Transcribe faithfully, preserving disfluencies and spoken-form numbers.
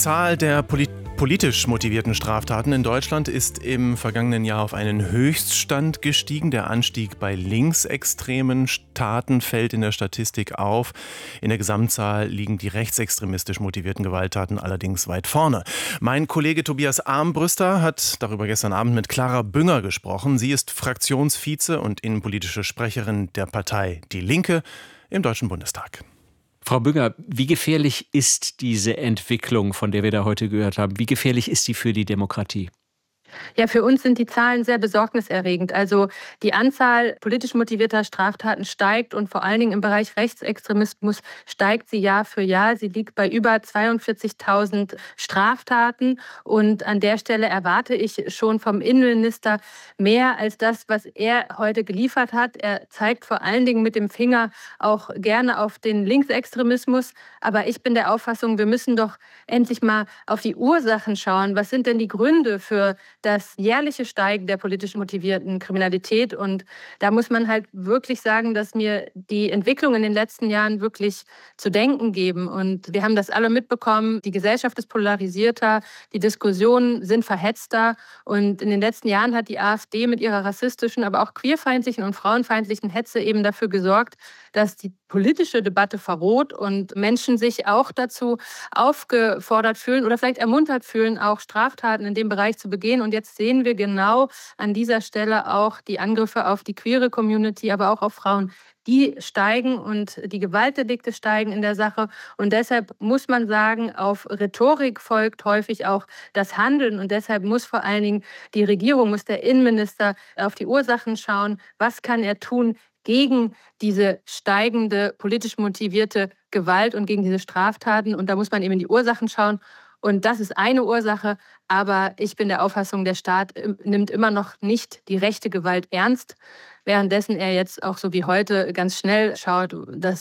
Zahl der Poli- politisch motivierten Straftaten in Deutschland ist im vergangenen Jahr auf einen Höchststand gestiegen. Der Anstieg bei linksextremen Taten fällt in der Statistik auf. In der Gesamtzahl liegen die rechtsextremistisch motivierten Gewalttaten allerdings weit vorne. Mein Kollege Tobias Armbrüster hat darüber gestern Abend mit Clara Bünger gesprochen. Sie ist Fraktionsvize und innenpolitische Sprecherin der Partei Die Linke im Deutschen Bundestag. Frau Bünger, wie gefährlich ist diese Entwicklung, von der wir da heute gehört haben? Wie gefährlich ist sie für die Demokratie? Ja, für uns sind die Zahlen sehr besorgniserregend. Also die Anzahl politisch motivierter Straftaten steigt und vor allen Dingen im Bereich Rechtsextremismus steigt sie Jahr für Jahr. Sie liegt bei über zweiundvierzigtausend Straftaten und an der Stelle erwarte ich schon vom Innenminister mehr als das, was er heute geliefert hat. Er zeigt vor allen Dingen mit dem Finger auch gerne auf den Linksextremismus. Aber ich bin der Auffassung, wir müssen doch endlich mal auf die Ursachen schauen. Was sind denn die Gründe für das jährliche Steigen der politisch motivierten Kriminalität? Und da muss man halt wirklich sagen, dass mir die Entwicklung in den letzten Jahren wirklich zu denken geben. Und wir haben das alle mitbekommen. Die Gesellschaft ist polarisierter, die Diskussionen sind verhetzter. Und in den letzten Jahren hat die AfD mit ihrer rassistischen, aber auch queerfeindlichen und frauenfeindlichen Hetze eben dafür gesorgt, dass die politische Debatte verroht und Menschen sich auch dazu aufgefordert fühlen oder vielleicht ermuntert fühlen, auch Straftaten in dem Bereich zu begehen. Und jetzt sehen wir genau an dieser Stelle auch die Angriffe auf die queere Community, aber auch auf Frauen. Die steigen und die Gewaltdelikte steigen in der Sache. Und deshalb muss man sagen, auf Rhetorik folgt häufig auch das Handeln. Und deshalb muss vor allen Dingen die Regierung, muss der Innenminister auf die Ursachen schauen. Was kann er tun gegen diese steigende politisch motivierte Gewalt und gegen diese Straftaten? Und da muss man eben in die Ursachen schauen. Und das ist eine Ursache, aber ich bin der Auffassung, der Staat nimmt immer noch nicht die rechte Gewalt ernst, währenddessen er jetzt auch so wie heute ganz schnell schaut, dass